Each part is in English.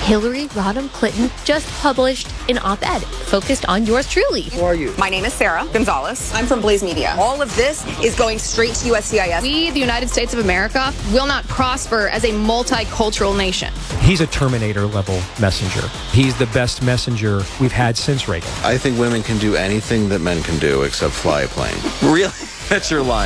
Hillary Rodham Clinton just published an op-ed focused on yours truly. Who are you? My name is Sarah Gonzalez. I'm from Blaze Media. All of this is going straight to USCIS. We, the United States of America, will not prosper as a multicultural nation. He's a Terminator-level messenger. He's the best messenger we've had since Reagan. I think women can do anything that men can do except fly a plane. Really? That's your line.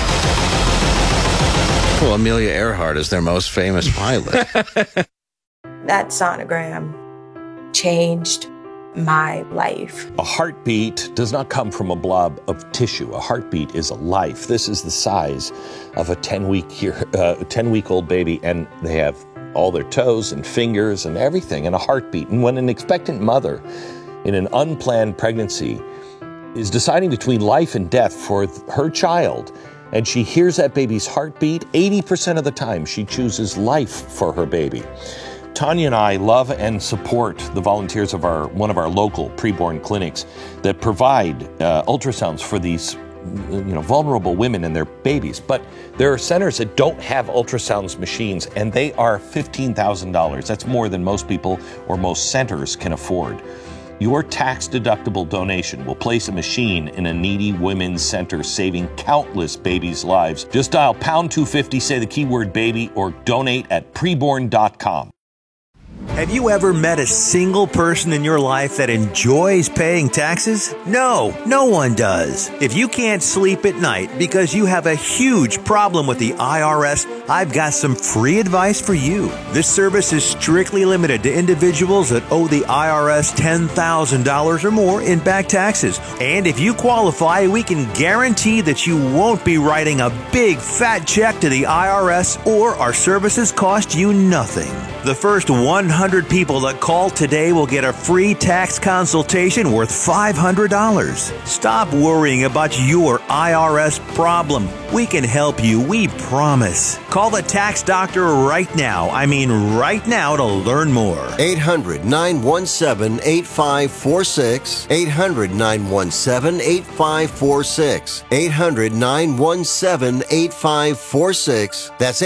Well, Amelia Earhart is their most famous pilot. That sonogram changed my life. A heartbeat does not come from a blob of tissue. A heartbeat is a life. This is the size of a 10-week-old baby, and they have all their toes and fingers and everything, and a heartbeat. And when an expectant mother in an unplanned pregnancy is deciding between life and death for her child, and she hears that baby's heartbeat, 80% of the time she chooses life for her baby. Tanya and I love and support the volunteers of one of our local preborn clinics that provide ultrasounds for these vulnerable women and their babies. But there are centers that don't have ultrasounds machines, and they are $15,000. That's more than most people or most centers can afford. Your tax-deductible donation will place a machine in a needy women's center, saving countless babies' lives. Just dial pound 250, say the keyword baby, or donate at preborn.com. Have you ever met a single person in your life that enjoys paying taxes? No, no one does. If you can't sleep at night because you have a huge problem with the IRS, I've got some free advice for you. This service is strictly limited to individuals that owe the IRS $10,000 or more in back taxes. And if you qualify, we can guarantee that you won't be writing a big fat check to the IRS, or our services cost you nothing. The first 100 people that call today will get a free tax consultation worth $500. Stop worrying about your IRS problem. We can help you, we promise. Call the tax doctor right now. I mean right now, to learn more. 800-917-8546. 800-917-8546. 800-917-8546. That's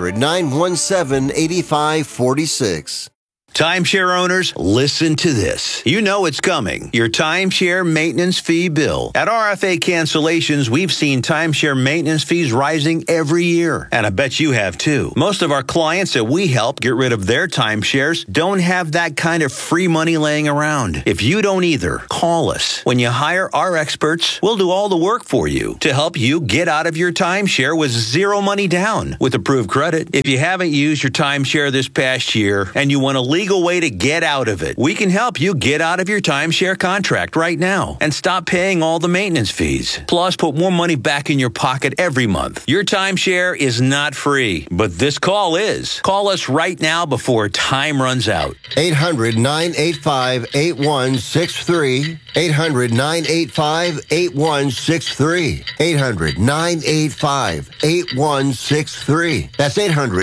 800-917-8546. Timeshare owners, listen to this. You know it's coming. Your timeshare maintenance fee bill. At RFA Cancellations, we've seen timeshare maintenance fees rising every year. And I bet you have too. Most of our clients that we help get rid of their timeshares don't have that kind of free money laying around. If you don't either, call us. When you hire our experts, we'll do all the work for you to help you get out of your timeshare with zero money down with approved credit. If you haven't used your timeshare this past year and you want to legal way to get out of it, we can help you get out of your timeshare contract right now and stop paying all the maintenance fees. Plus, put more money back in your pocket every month. Your timeshare is not free, but this call is. Call us right now before time runs out. 800-985-8163. 800-985-8163. 800-985-8163. That's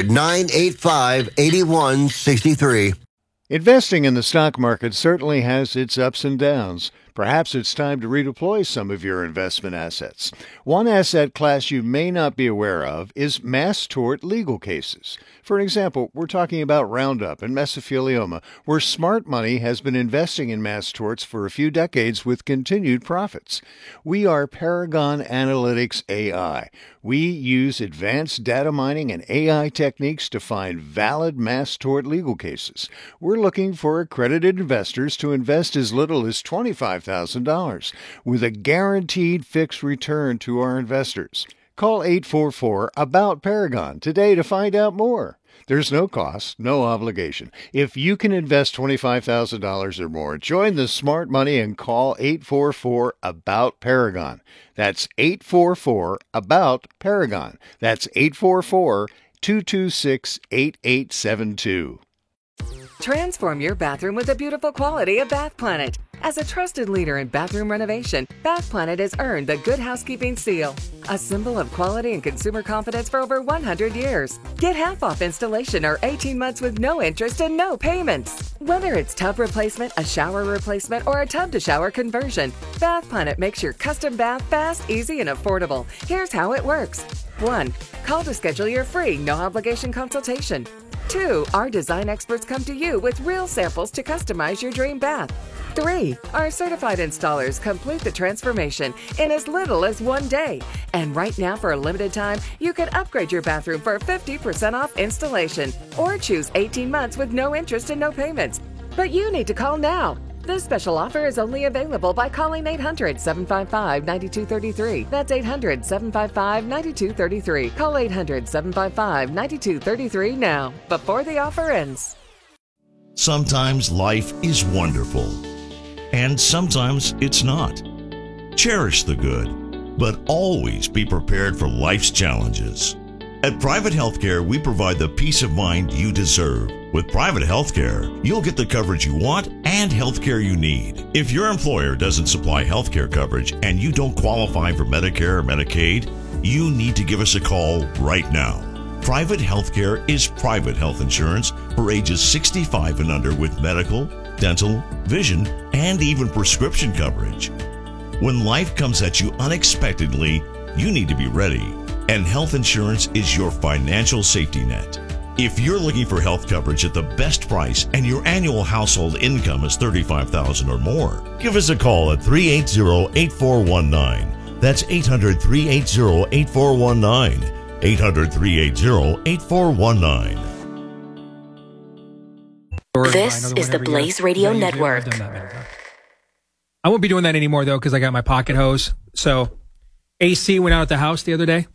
800-985-8163. Investing in the stock market certainly has its ups and downs. Perhaps it's time to redeploy some of your investment assets. One asset class you may not be aware of is mass tort legal cases. For example, we're talking about Roundup and mesothelioma, where smart money has been investing in mass torts for a few decades with continued profits. We are Paragon Analytics AI. We use advanced data mining and AI techniques to find valid mass tort legal cases. We're looking for accredited investors to invest as little as $25,000 with a guaranteed fixed return to our investors. Call 844-ABOUT-PARAGON today to find out more. There's no cost, no obligation. If you can invest $25,000 or more, join the smart money and call 844-ABOUT-PARAGON. That's 844-ABOUT-PARAGON. That's 844-226-8872. Transform your bathroom with the beautiful quality of Bath Planet. As a trusted leader in bathroom renovation, Bath Planet has earned the Good Housekeeping seal, a symbol of quality and consumer confidence for over 100 years. Get half off installation or 18 months with no interest and no payments. Whether it's tub replacement, a shower replacement, or a tub-to-shower conversion, Bath Planet makes your custom bath fast, easy, and affordable. Here's how it works. 1. Call to schedule your free, no-obligation consultation. 2. Our design experts come to you with real samples to customize your dream bath. 3. Our certified installers complete the transformation in as little as 1 day. And right now, for a limited time, you can upgrade your bathroom for 50% off installation or choose 18 months with no interest and no payments. But you need to call now. This special offer is only available by calling 800-755-9233. That's 800-755-9233. Call 800-755-9233 now, before the offer ends. Sometimes life is wonderful, and sometimes it's not. Cherish the good, but always be prepared for life's challenges. At Private Healthcare, we provide the peace of mind you deserve. With Private Healthcare, you'll get the coverage you want and healthcare you need. If your employer doesn't supply healthcare coverage and you don't qualify for Medicare or Medicaid, you need to give us a call right now. Private Healthcare is private health insurance for ages 65 and under with medical, dental, vision, and even prescription coverage. When life comes at you unexpectedly, you need to be ready. And health insurance is your financial safety net. If you're looking for health coverage at the best price and your annual household income is $35,000 or more, give us a call at 380-8419. That's 800-380-8419. 800-380-8419. This is the Blaze Radio Network. I won't be doing that anymore, though, because I got my pocket hose. So AC went out at the house the other day.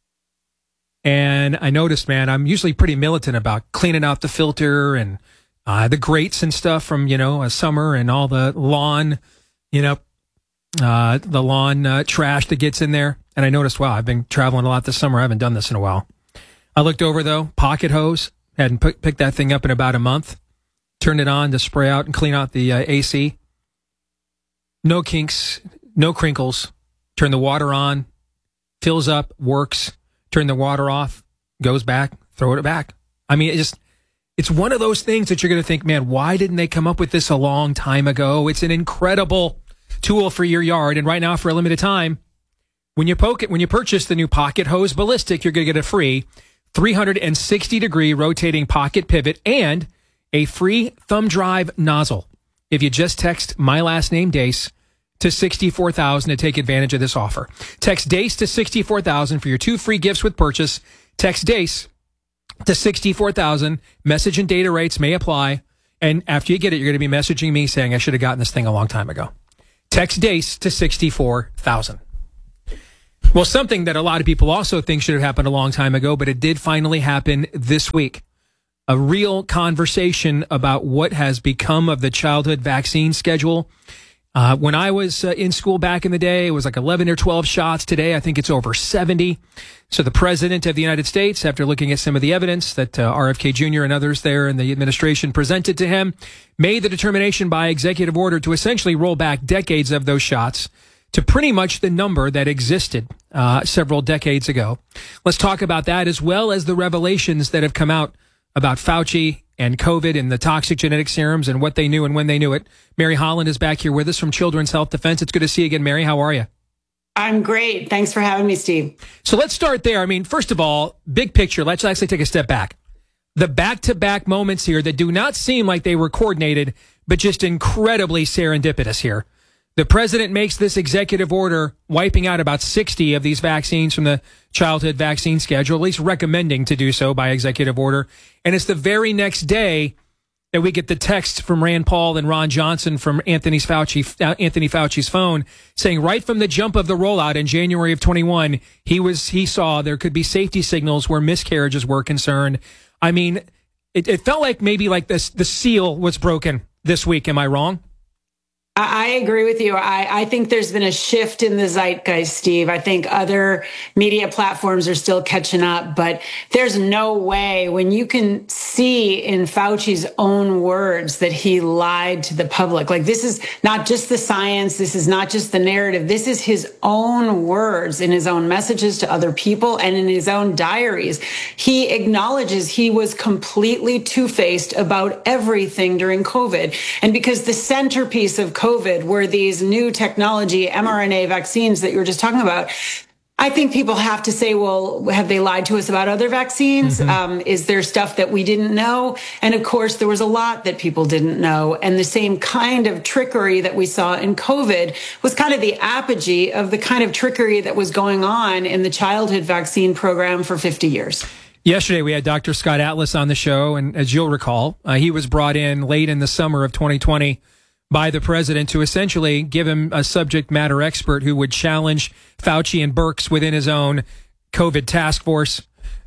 And I noticed, man, I'm usually pretty militant about cleaning out the filter and the grates and stuff from, a summer and all the lawn, the lawn trash that gets in there. And I noticed, wow, I've been traveling a lot this summer. I haven't done this in a while. I looked over, though, pocket hose, hadn't picked that thing up in about a month, turned it on to spray out and clean out the AC. No kinks, no crinkles. Turn the water on, fills up, works. Turn the water off, goes back, throw it back. I mean, it's one of those things that you're going to think, man, why didn't they come up with this a long time ago? It's an incredible tool for your yard. And right now, for a limited time, when you purchase the new Pocket Hose Ballistic, you're going to get a free 360-degree rotating pocket pivot and a free thumb drive nozzle if you just text my last name, Dace, to 64,000 to take advantage of this offer. Text DACE to 64,000 for your 2 free gifts with purchase. Text DACE to 64,000. Message and data rates may apply. And after you get it, you're going to be messaging me saying I should have gotten this thing a long time ago. Text DACE to 64,000. Well, something that a lot of people also think should have happened a long time ago, but it did finally happen this week. A real conversation about what has become of the childhood vaccine schedule. When I was in school back in the day, it was like 11 or 12 shots. Today, I think it's over 70. So the president of the United States, after looking at some of the evidence that RFK Jr. and others there in the administration presented to him, made the determination by executive order to essentially roll back decades of those shots to pretty much the number that existed several decades ago. Let's talk about that, as well as the revelations that have come out about Fauci and COVID and the toxic genetic serums and what they knew and when they knew it. Mary Holland is back here with us from Children's Health Defense. It's good to see you again, Mary. How are you? I'm great. Thanks for having me, Steve. So let's start there. I mean, first of all, big picture. Let's actually take a step back. The back-to-back moments here that do not seem like they were coordinated, but just incredibly serendipitous here. The president makes this executive order wiping out about 60 of these vaccines from the childhood vaccine schedule, at least recommending to do so by executive order. And it's the very next day that we get the text from Rand Paul and Ron Johnson from Anthony Fauci's phone saying right from the jump of the rollout in January of 21, he saw there could be safety signals where miscarriages were concerned. I mean, it felt like maybe like the seal was broken this week. Am I wrong? I agree with you. I think there's been a shift in the zeitgeist, Steve. I think other media platforms are still catching up, but there's no way when you can see in Fauci's own words that he lied to the public. Like, this is not just the science. This is not just the narrative. This is his own words in his own messages to other people and in his own diaries. He acknowledges he was completely two-faced about everything during COVID. And because the centerpiece of COVID were these new technology mRNA vaccines that you were just talking about, I think people have to say, well, have they lied to us about other vaccines? Is there stuff that we didn't know? And of course, there was a lot that people didn't know. And the same kind of trickery that we saw in COVID was kind of the apogee of the kind of trickery that was going on in the childhood vaccine program for 50 years. Yesterday, we had Dr. Scott Atlas on the show. And as you'll recall, he was brought in late in the summer of 2020 by the president to essentially give him a subject matter expert who would challenge Fauci and Birx within his own COVID task force.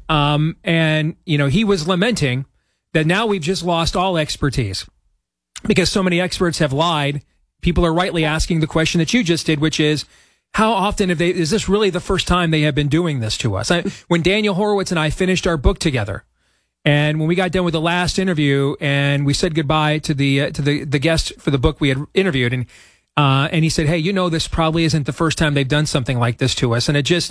And, he was lamenting that now we've just lost all expertise because so many experts have lied. People are rightly asking the question that you just did, which is, how often is this really the first time they have been doing this to us? When Daniel Horowitz and I finished our book together, and when we got done with the last interview and we said goodbye to the guest for the book we had interviewed, and he said, hey, this probably isn't the first time they've done something like this to us. And it just,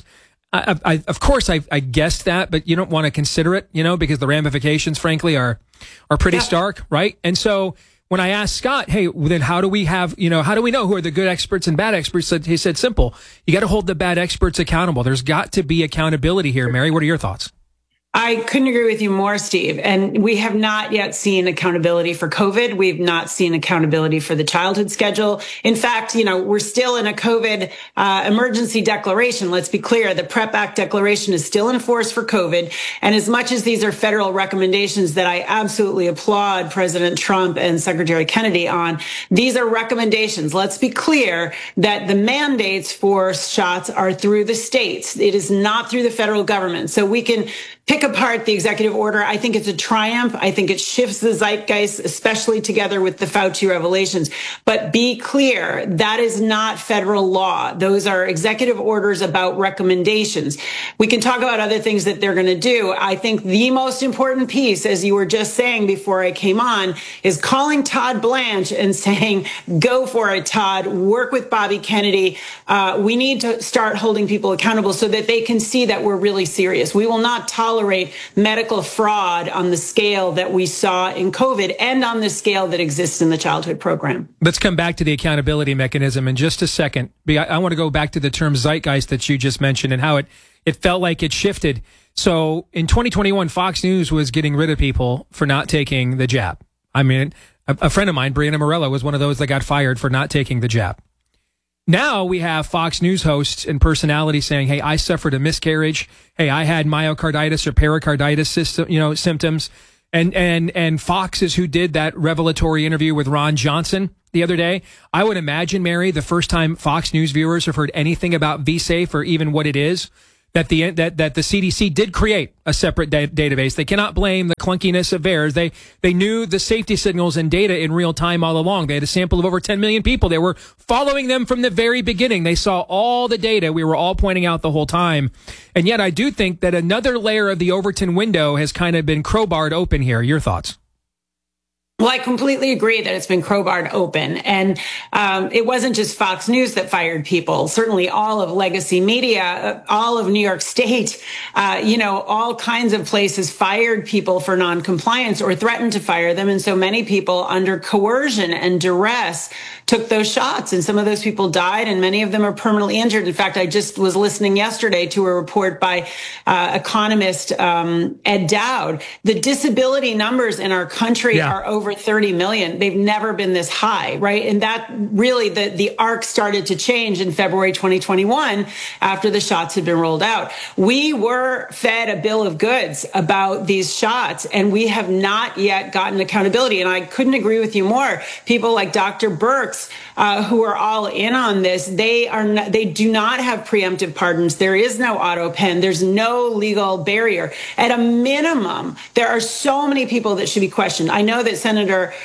of course I guessed that, but you don't want to consider it, because the ramifications, frankly, are pretty stark, right? And so when I asked Scott, hey, then how do we know who are the good experts and bad experts? He said, simple. You got to hold the bad experts accountable. There's got to be accountability here. Mary, what are your thoughts? I couldn't agree with you more, Steve. And we have not yet seen accountability for COVID. We've not seen accountability for the childhood schedule. In fact, we're still in a COVID emergency declaration. Let's be clear. The PrEP Act declaration is still in force for COVID. And as much as these are federal recommendations that I absolutely applaud President Trump and Secretary Kennedy on, these are recommendations. Let's be clear that the mandates for shots are through the states. It is not through the federal government. So we can pick apart the executive order. I think it's a triumph. I think it shifts the zeitgeist, especially together with the Fauci revelations. But be clear, that is not federal law. Those are executive orders about recommendations. We can talk about other things that they're going to do. I think the most important piece, as you were just saying before I came on, is calling Todd Blanche and saying, go for it, Todd. Work with Bobby Kennedy. We need to start holding people accountable so that they can see that we're really serious. We will not tolerate medical fraud on the scale that we saw in COVID and on the scale that exists in the childhood program. Let's come back to the accountability mechanism in just a second. I want to go back to the term zeitgeist that you just mentioned and how it felt like it shifted. So in 2021, Fox News was getting rid of people for not taking the jab. I mean, a friend of mine, Brianna Morella, was one of those that got fired for not taking the jab. Now we have Fox News hosts and personalities saying, hey, I suffered a miscarriage. Hey, I had myocarditis or pericarditis symptoms. And Fox is who did that revelatory interview with Ron Johnson the other day. I would imagine, Mary, the first time Fox News viewers have heard anything about VSafe or even what it is, that the CDC did create a separate database. They cannot blame the clunkiness of VAERS. They knew the safety signals and data in real time all along. They had a sample of over 10 million people. They were following them from the very beginning. They saw all the data we were all pointing out the whole time. And yet I do think that another layer of the Overton window has kind of been crowbarred open here. Your thoughts? Well, I completely agree that it's been crowbarred open. And it wasn't just Fox News that fired people. Certainly all of legacy media, all of New York State, all kinds of places fired people for noncompliance or threatened to fire them. And so many people under coercion and duress took those shots. And some of those people died and many of them are permanently injured. In fact, I just was listening yesterday to a report by economist Ed Dowd. The disability numbers in our country are over 30 million. They've never been this high, right? And that really, the arc started to change in February 2021 after the shots had been rolled out. We were fed a bill of goods about these shots, and we have not yet gotten accountability. And I couldn't agree with you more. People like Dr. Birx, who are all in on this, they do not have preemptive pardons. There is no auto pen. There's no legal barrier. At a minimum, there are so many people that should be questioned. I know that Senator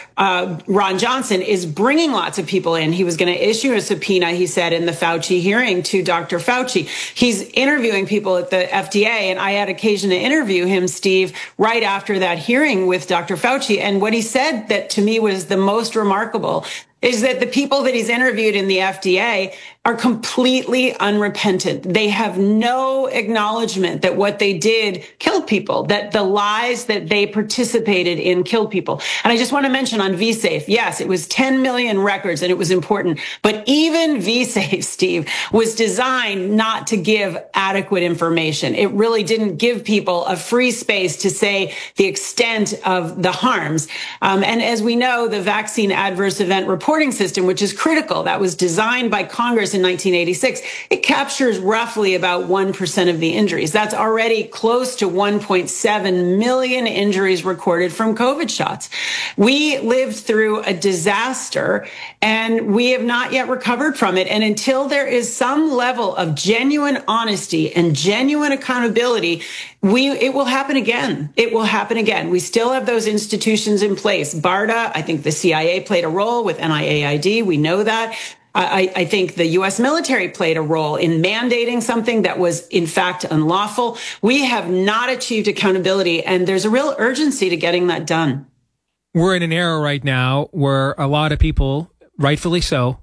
Ron Johnson is bringing lots of people in. He was going to issue a subpoena, he said, in the Fauci hearing to Dr. Fauci. He's interviewing people at the FDA, and I had occasion to interview him, Steve, right after that hearing with Dr. Fauci. And what he said that to me was the most remarkable is that the people that he's interviewed in the FDA are completely unrepentant. They have no acknowledgement that what they did killed people, that the lies that they participated in killed people. And I just want to mention on VSafe, yes, it was 10 million records and it was important, but even VSafe, Steve, was designed not to give adequate information. It really didn't give people a free space to say the extent of the harms. And as we know, the vaccine adverse event reporting system, which is critical, that was designed by Congress in 1986, it captures roughly about 1% of the injuries. That's already close to 1.7 million injuries recorded from COVID shots. We lived through a disaster and we have not yet recovered from it. And until there is some level of genuine honesty and genuine accountability, it will happen again. It will happen again. We still have those institutions in place. BARDA, I think the CIA played a role with NIAID. We know that. I think the U.S. military played a role in mandating something that was, in fact, unlawful. We have not achieved accountability, and there's a real urgency to getting that done. We're in an era right now where a lot of people, rightfully so,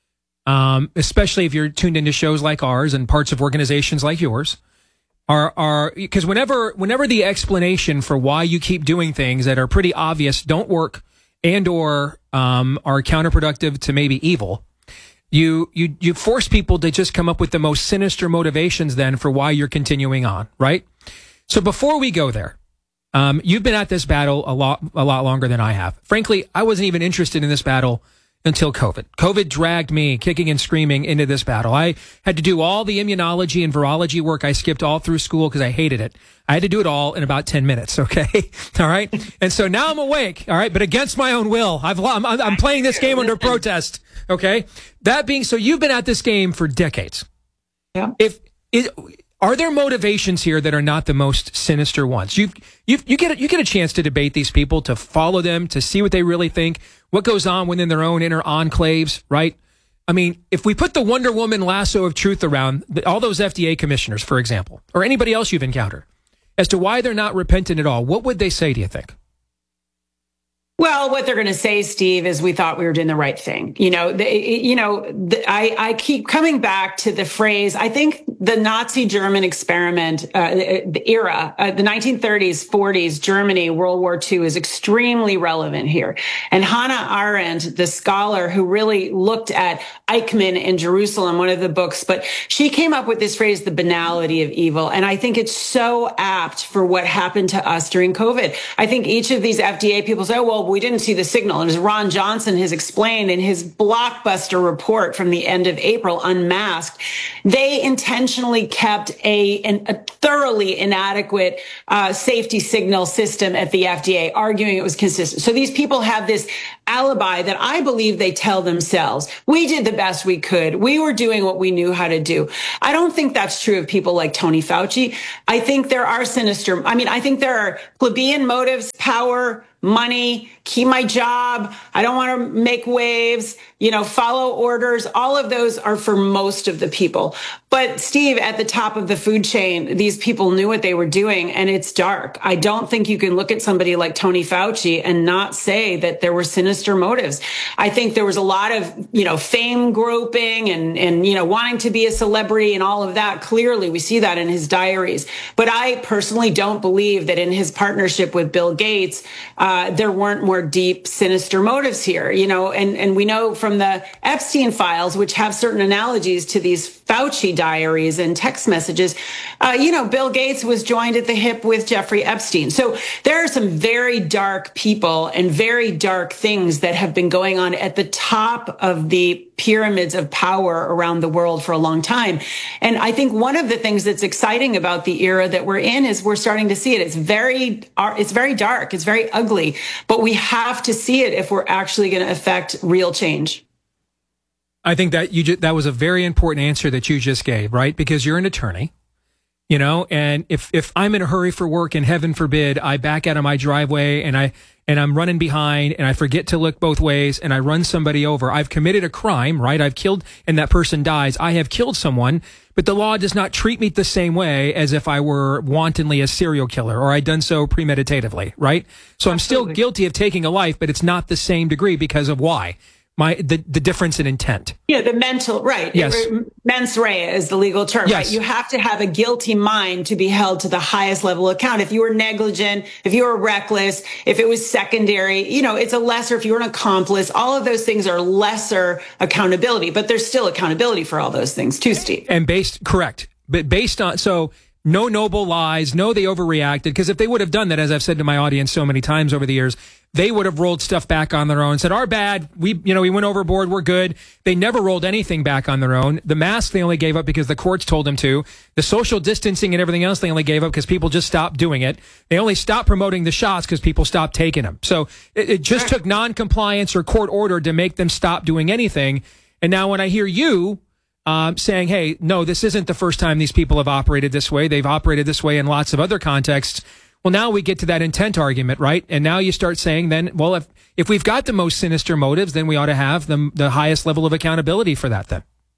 especially if you're tuned into shows like ours and parts of organizations like yours, are because whenever the explanation for why you keep doing things that are pretty obvious don't work and or are counterproductive to maybe evil, you force people to just come up with the most sinister motivations then for why you're continuing on, right? So before we go there, you've been at this battle a lot longer than I have. Frankly, I wasn't even interested in this battle until COVID. COVID dragged me kicking and screaming into this battle. I had to do all the immunology and virology work. I skipped all through school because I hated it. I had to do it all in about 10 minutes. Okay. All right. And so now I'm awake. All right. But against my own will, I'm playing this game under protest. Okay. That being so, you've been at this game for decades. Yeah. Are there motivations here that are not the most sinister ones? You get a chance to debate these people, to follow them, to see what they really think, what goes on within their own inner enclaves, right? I mean, if we put the Wonder Woman lasso of truth around all those FDA commissioners, for example, or anybody else you've encountered, as to why they're not repentant at all, what would they say, do you think? Well, what they're going to say, Steve, is we thought we were doing the right thing. I keep coming back to the phrase. I think the Nazi German experiment, the era, the 1930s, 40s, Germany, World War II is extremely relevant here. And Hannah Arendt, the scholar who really looked at Eichmann in Jerusalem, one of the books, but she came up with this phrase, the banality of evil. And I think it's so apt for what happened to us during COVID. I think each of these FDA people say, oh, well, we didn't see the signal. And as Ron Johnson has explained in his blockbuster report from the end of April, Unmasked, they intentionally kept a thoroughly inadequate safety signal system at the FDA, arguing it was consistent. So these people have this alibi that I believe they tell themselves. We did the best we could. We were doing what we knew how to do. I don't think that's true of people like Tony Fauci. I think there are I think there are plebeian motives, power, money, keep my job. I don't want to make waves, follow orders. All of those are for most of the people. But Steve, at the top of the food chain, these people knew what they were doing, and it's dark. I don't think you can look at somebody like Tony Fauci and not say that there were sinister motives. I think there was a lot of, fame groping and wanting to be a celebrity and all of that. Clearly, we see that in his diaries. But I personally don't believe that in his partnership with Bill Gates, there weren't more deep, sinister motives here, and we know from the Epstein files, which have certain analogies to these Fauci diaries and text messages, Bill Gates was joined at the hip with Jeffrey Epstein. So there are some very dark people and very dark things that have been going on at the top of the pyramids of power around the world for a long time. And I think one of the things that's exciting about the era that we're in is we're starting to see it. It's very dark. It's very ugly, but we have to see it if we're actually going to affect real change. I think that that was a very important answer that you just gave, right? Because you're an attorney, and if I'm in a hurry for work and heaven forbid I back out of my driveway and I'm running behind and I forget to look both ways and I run somebody over, I've committed a crime, right? I've killed and that person dies. I have killed someone, but the law does not treat me the same way as if I were wantonly a serial killer or I'd done so premeditatively, right? So I'm still guilty of taking a life, but it's not the same degree because of why? the difference in intent. Yeah, the mental, right. Yes. Mens rea is the legal term, yes. right? You have to have a guilty mind to be held to the highest level of account. If you were negligent, if you were reckless, if it was secondary, it's a lesser, if you were an accomplice, all of those things are lesser accountability, but there's still accountability for all those things too, Steve. And correct. But based on, so no noble lies, no, they overreacted, because if they would have done that, as I've said to my audience so many times over the years, they would have rolled stuff back on their own, said, our bad, we went overboard, we're good. They never rolled anything back on their own. The mask they only gave up because the courts told them to. The social distancing and everything else they only gave up because people just stopped doing it. They only stopped promoting the shots because people stopped taking them. So it just took non-compliance or court order to make them stop doing anything. And now when I hear you saying, hey, no, this isn't the first time these people have operated this way. They've operated this way in lots of other contexts. Well, now we get to that intent argument, right? And now you start saying then, well, if we've got the most sinister motives, then we ought to have the highest level of accountability for that then.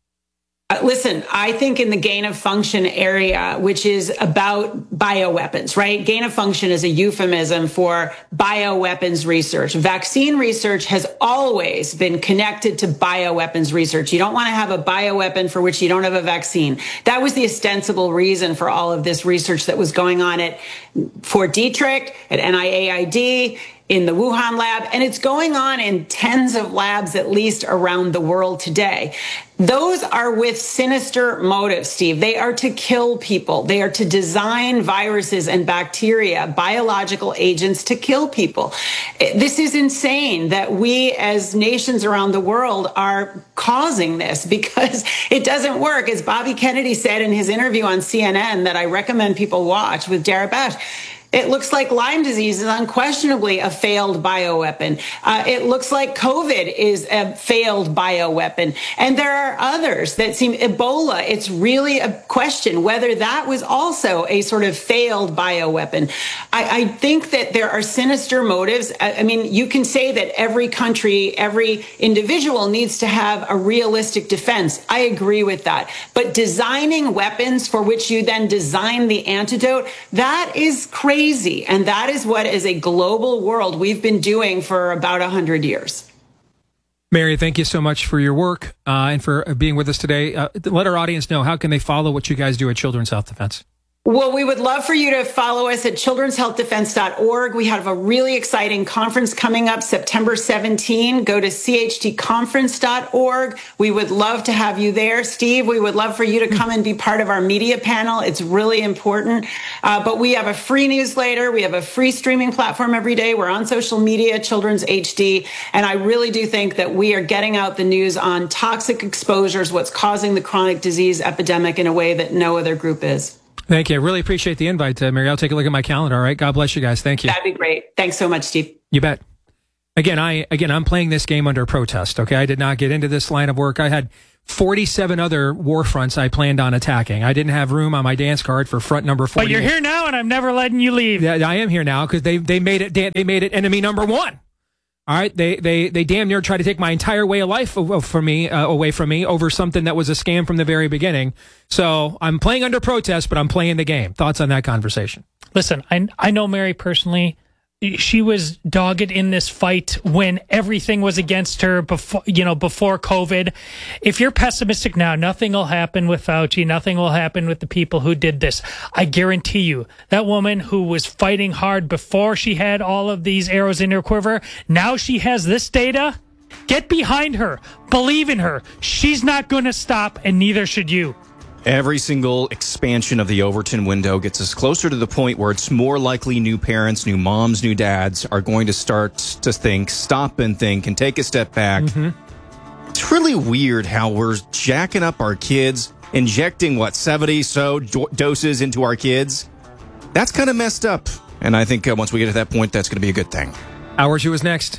Listen, I think in the gain of function area, which is about bioweapons, right? Gain of function is a euphemism for bioweapons research. Vaccine research has always been connected to bioweapons research. You don't want to have a bioweapon for which you don't have a vaccine. That was the ostensible reason for all of this research that was going on at Fort Detrick, at NIAID, in the Wuhan lab, and it's going on in tens of labs at least around the world today. Those are with sinister motives, Steve. They are to kill people. They are to design viruses and bacteria, biological agents to kill people. This is insane that we as nations around the world are causing this because it doesn't work. As Bobby Kennedy said in his interview on CNN that I recommend people watch with Dara Bash, it looks like Lyme disease is unquestionably a failed bioweapon. It looks like COVID is a failed bioweapon. And there are others that seem Ebola. It's really a question whether that was also a sort of failed bioweapon. I think that there are sinister motives. I mean, you can say that every country, every individual needs to have a realistic defense. I agree with that. But designing weapons for which you then design the antidote, that is crazy. And that is what, as a global world, we've been doing for about 100 years. Mary, thank you so much for your work and for being with us today. Let our audience know, how can they follow what you guys do at Children's Health Defense? Well, we would love for you to follow us at childrenshealthdefense.org. We have a really exciting conference coming up September 17. Go to chtconference.org. We would love to have you there. Steve, we would love for you to come and be part of our media panel. It's really important. But we have a free newsletter. We have a free streaming platform every day. We're on social media, Children's HD. And I really do think that we are getting out the news on toxic exposures, what's causing the chronic disease epidemic in a way that no other group is. Thank you. I really appreciate the invite, Mary. I'll take a look at my calendar. All right. God bless you guys. Thank you. That'd be great. Thanks so much, Steve. You bet. Again, I'm playing this game under protest. Okay. I did not get into this line of work. I had 47 other war fronts I planned on attacking. I didn't have room on my dance card for front number 40. But you're here now, and I'm never letting you leave. Yeah, I am here now because they made it enemy number one. All right, they damn near tried to take my entire way of life away from me over something that was a scam from the very beginning. So I'm playing under protest, but I'm playing the game. Thoughts on that conversation? Listen, I know Mary personally. She was dogged in this fight when everything was against her before COVID. If you're pessimistic now, nothing will happen with Fauci. Nothing will happen with the people who did this. I guarantee you, that woman who was fighting hard before she had all of these arrows in her quiver, now she has this data. Get behind her. Believe in her. She's not going to stop, and neither should you. Every single expansion of the Overton window gets us closer to the point where it's more likely new parents, new moms, new dads are going to start to stop and think, and take a step back. Mm-hmm. It's really weird how we're jacking up our kids, injecting, 70 doses into our kids. That's kind of messed up. And I think once we get to that point, that's going to be a good thing. Hours you is next.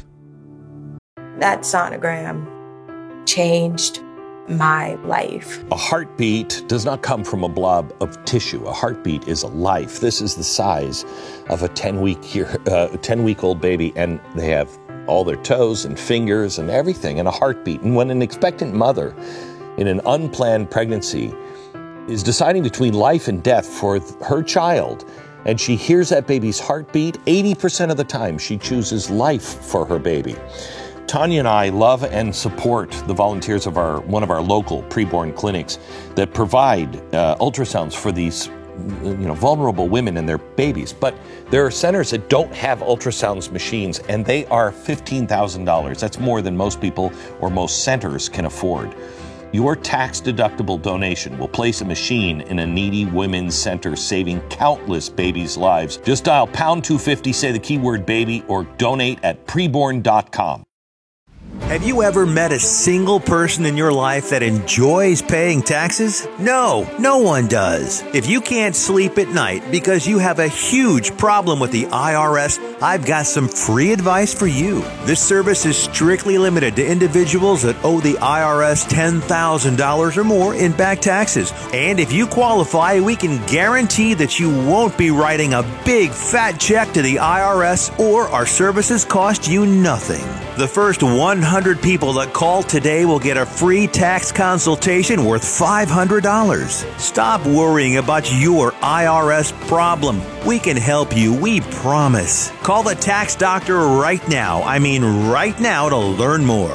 That sonogram changed my life. A heartbeat does not come from a blob of tissue. A heartbeat is a life. This is the size of a 10-week-old baby, and they have all their toes and fingers and everything, and a heartbeat. And when an expectant mother in an unplanned pregnancy is deciding between life and death for her child, and she hears that baby's heartbeat, 80% of the time she chooses life for her baby. Tanya and I love and support the volunteers of one of our local preborn clinics that provide ultrasounds for these vulnerable women and their babies. But there are centers that don't have ultrasounds machines, and they are $15,000. That's more than most people or most centers can afford. Your tax-deductible donation will place a machine in a needy women's center, saving countless babies' lives. Just dial pound 250, say the keyword baby, or donate at preborn.com. Have you ever met a single person in your life that enjoys paying taxes? No, no one does. If you can't sleep at night because you have a huge problem with the IRS, I've got some free advice for you. This service is strictly limited to individuals that owe the IRS $10,000 or more in back taxes. And if you qualify, we can guarantee that you won't be writing a big fat check to the IRS, or our services cost you nothing. The first 100 people that call today will get a free tax consultation worth $500. Stop worrying about your IRS problem. We can help you, we promise. Call the tax doctor right now. I mean right now, to learn more.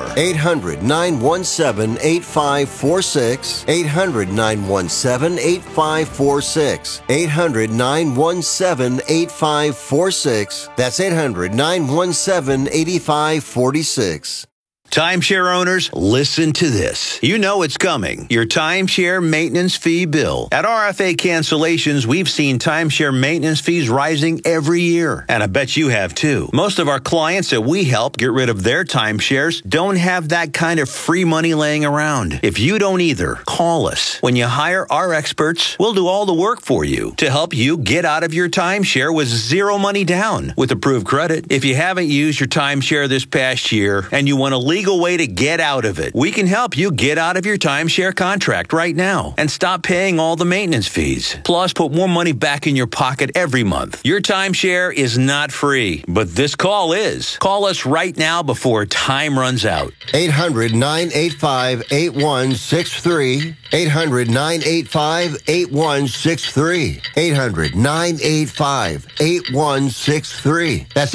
800-917-8546. 800-917-8546. 800-917-8546. That's 800-917-8546. Timeshare owners, listen to this. You know it's coming. Your timeshare maintenance fee bill. At RFA Cancellations, we've seen timeshare maintenance fees rising every year. And I bet you have too. Most of our clients that we help get rid of their timeshares don't have that kind of free money laying around. If you don't either, call us. When you hire our experts, we'll do all the work for you to help you get out of your timeshare with zero money down with approved credit. If you haven't used your timeshare this past year and you want to leave way to get out of it, we can help you get out of your timeshare contract right now and stop paying all the maintenance fees. Plus, put more money back in your pocket every month. Your timeshare is not free, but this call is. Call us right now before time runs out. 800-985-8163. 800-985-8163. 800-985-8163. That's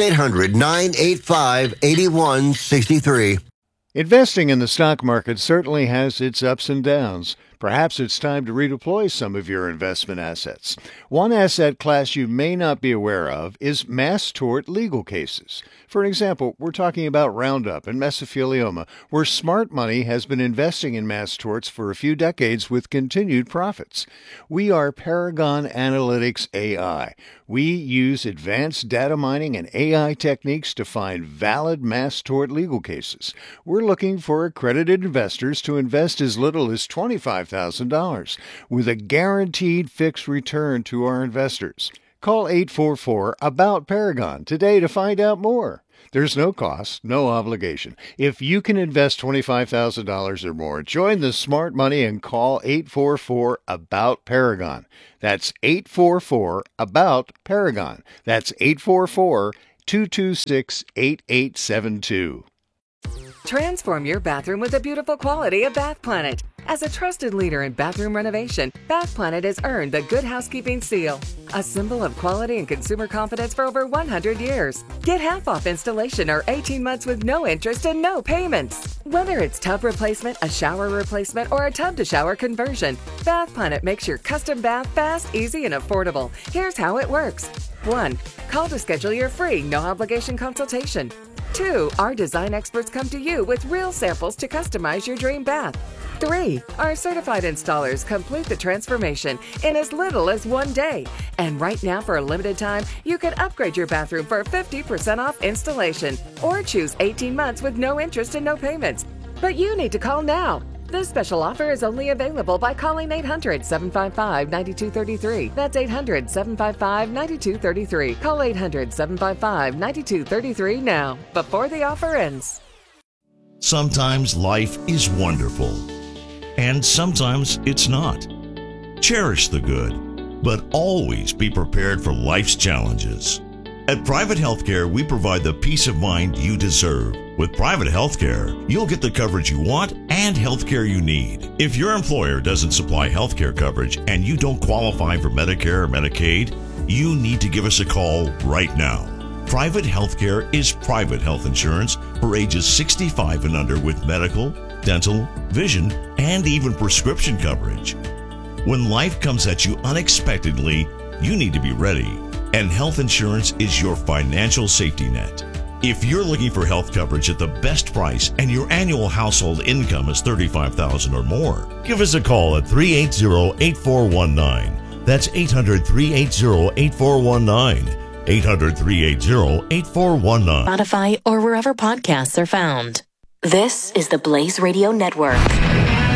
800-985-8163. Investing in the stock market certainly has its ups and downs. Perhaps it's time to redeploy some of your investment assets. One asset class you may not be aware of is mass tort legal cases. For example, we're talking about Roundup and mesothelioma, where smart money has been investing in mass torts for a few decades with continued profits. We are Paragon Analytics AI. We use advanced data mining and AI techniques to find valid mass tort legal cases. We're looking for accredited investors to invest as little as $25,000 with a guaranteed fixed return to our investors. Call 844-ABOUT-PARAGON today to find out more. There's no cost, no obligation. If you can invest $25,000 or more, join the smart money and call 844-ABOUT-PARAGON. That's 844-ABOUT-PARAGON. That's 844-226-8872. Transform your bathroom with the beautiful quality of Bath Planet. As a trusted leader in bathroom renovation, Bath Planet has earned the Good Housekeeping Seal, a symbol of quality and consumer confidence for over 100 years. Get half off installation or 18 months with no interest and no payments. Whether it's tub replacement, a shower replacement, or a tub-to-shower conversion, Bath Planet makes your custom bath fast, easy, and affordable. Here's how it works. 1. Call to schedule your free, no-obligation consultation. 2. Our design experts come to you with real samples to customize your dream bath. 3. Our certified installers complete the transformation in as little as 1 day. And right now, for a limited time, you can upgrade your bathroom for 50% off installation or choose 18 months with no interest and no payments. But you need to call now. This special offer is only available by calling 800-755-9233. That's 800-755-9233. Call 800-755-9233 now, before the offer ends. Sometimes life is wonderful, and sometimes it's not. Cherish the good, but always be prepared for life's challenges. At Private Healthcare, we provide the peace of mind you deserve. With Private Healthcare, you'll get the coverage you want and healthcare you need. If your employer doesn't supply healthcare coverage and you don't qualify for Medicare or Medicaid, you need to give us a call right now. Private healthcare is private health insurance for ages 65 and under with medical, dental, vision, and even prescription coverage. When life comes at you unexpectedly, you need to be ready, and health insurance is your financial safety net. If you're looking for health coverage at the best price and your annual household income is $35,000 or more, give us a call at 380-8419. That's 800-380-8419. 800-380-8419. Spotify or wherever podcasts are found. This is the Blaze Radio Network.